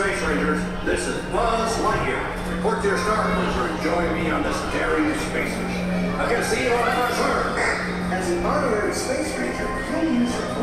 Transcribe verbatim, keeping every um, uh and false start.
Space Rangers. This is Buzz Lightyear. Report to your star cruiser and join me on this daring space mission. I'm going to see you on our turn. As an honorary space ranger, you'll use your